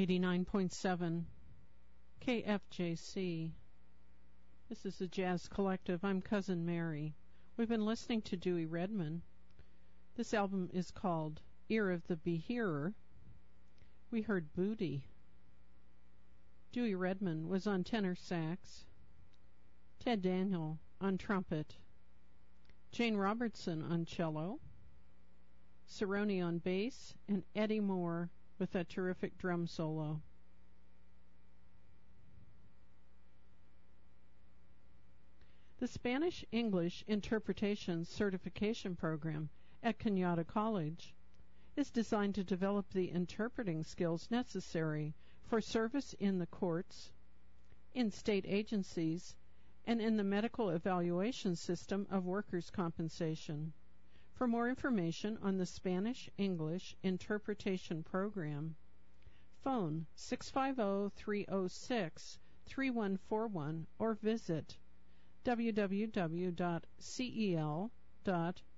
89.7 KFJC. This is the Jazz Collective. I'm Cousin Mary. We've been listening to Dewey Redman. This album is called Ear of the Behearer. We heard Booty. Dewey Redman was on tenor sax, Ted Daniel on trumpet, Jane Robertson on cello, Cerrone on bass, and Eddie Moore with a terrific drum solo. The Spanish-English Interpretation Certification Program at Cañada College is designed to develop the interpreting skills necessary for service in the courts, in state agencies, and in the medical evaluation system of workers' compensation. For more information on the Spanish-English Interpretation Program, phone 650-306-3141 or visit www.cel.ucc.edu.